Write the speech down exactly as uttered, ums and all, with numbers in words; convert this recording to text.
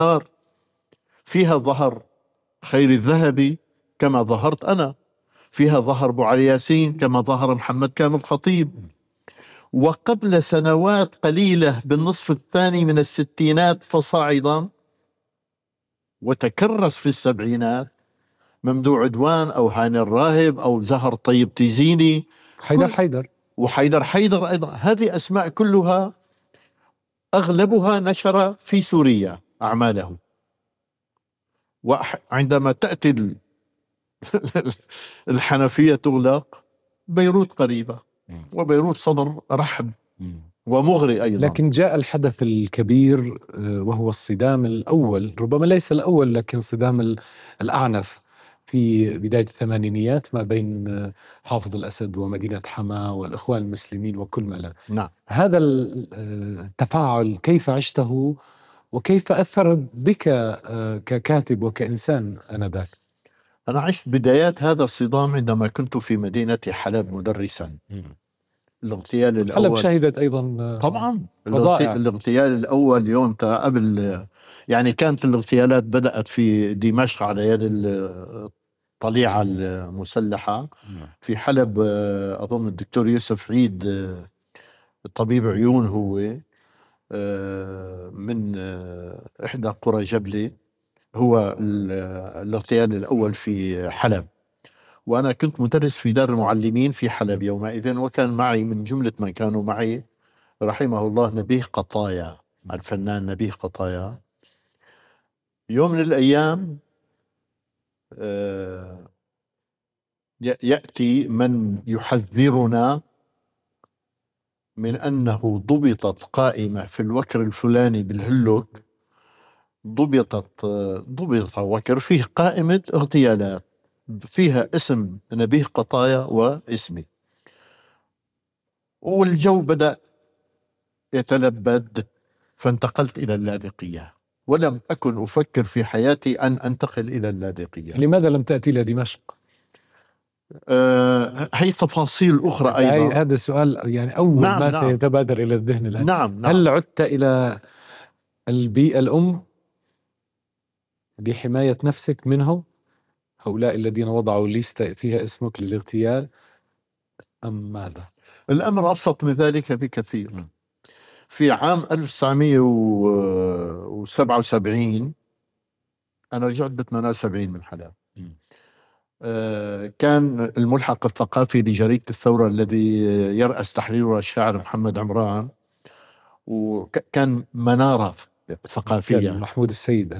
فيها ظهر خير الذهبي كما ظهرت أنا، فيها ظهر أبو علي ياسين كما ظهر محمد كامل خطيب. وقبل سنوات قليلة بالنصف الثاني من الستينات فصاعدا، وتكرس في السبعينات ممدوح عدوان أو هاني الراهب أو زهر طيب تيزيني، حيدر حيدر وحيدر حيدر أيضا. هذه أسماء كلها أغلبها نشر في سوريا أعماله. وعندما تأتي الحنفية تغلق، بيروت قريبة، وبيروت صدر رحب ومغري أيضا. لكن جاء الحدث الكبير وهو الصدام الأول، ربما ليس الأول لكن صدام الأعنف في بداية الثمانينيات ما بين حافظ الأسد ومدينة حماة والإخوان المسلمين وكل ما لا. نعم. هذا التفاعل كيف عشته وكيف أثر بك ككاتب وكإنسان آنذاك؟ أنا عشت بدايات هذا الصدام عندما كنت في مدينة حلب مدرسا. الاغتيال الأول حلب شهدت أيضا طبعا وضائع. الاغتيال الأول يوم قبل، يعني كانت الاغتيالات بدأت في دمشق على يد الطليعة المسلحة. في حلب أظن الدكتور يوسف عيد طبيب عيون، هو من إحدى قرى جبلة، هو الاغتيال الأول في حلب. وأنا كنت مدرس في دار المعلمين في حلب يومئذ، وكان معي من جملة من كانوا معي رحمه الله نبيه قطايا، الفنان نبيه قطايا. يوم من الأيام يأتي من يحذرنا من أنه ضبطت قائمة في الوكر الفلاني بالهلوك، ضبطت ضبط وكر فيه قائمة اغتيالات فيها اسم نبيه قطايا واسمي. والجو بدأ يتلبد، فانتقلت إلى اللاذقية، ولم أكن أفكر في حياتي أن أنتقل إلى اللاذقية. لماذا لم تأتي إلى دمشق؟ أه هي تفاصيل أخرى أيضا. هذا السؤال يعني أول نعم ما نعم سيتبادر إلى الذهن الآن. نعم نعم. هل عدت إلى البيئة الأم لحماية نفسك منهم، هؤلاء الذين وضعوا ليستة فيها اسمك للاغتيال، أم ماذا؟ الأمر أبسط من ذلك بكثير. م. في عام ألف وتسعمئة وسبعة وسبعين أنا رجعت ب ثمانية وسبعين من حلب. آه كان الملحق الثقافي لجريدة الثورة الذي يرأس تحريره الشاعر محمد عمران، وكان منارة ثقافية. محمود السيد.